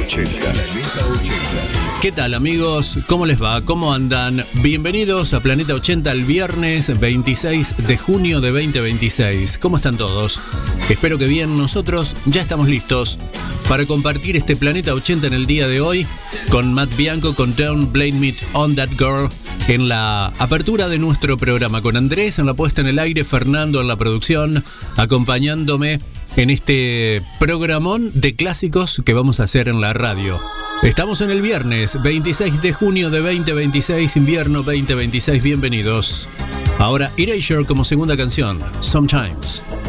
80. ¿Qué tal, amigos? ¿Cómo les va? ¿Cómo andan? Bienvenidos a Planeta 80 el viernes 26 de junio de 2026. ¿Cómo están todos? Espero que bien. Nosotros ya estamos listos para compartir este Planeta 80 en el día de hoy con Matt Bianco, con Don't Blame It on That Girl en la apertura de nuestro programa, con Andrés en la puesta en el aire, Fernando en la producción, acompañándome en este programón de clásicos que vamos a hacer en la radio. Estamos en el viernes 26 de junio de 2026, invierno 2026, bienvenidos. Ahora Erasure como segunda canción, Sometimes.